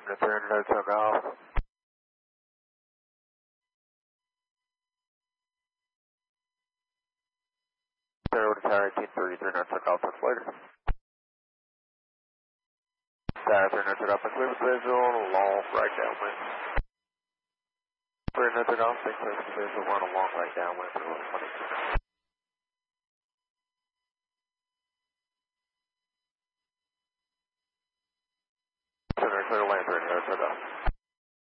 to 300, took off. Tower 1833, not took off, touch later. Tower 300, took off, clear visual, long right downwind. 300, took off, 6 visual, run a long right downwind for 22. Center, clear land,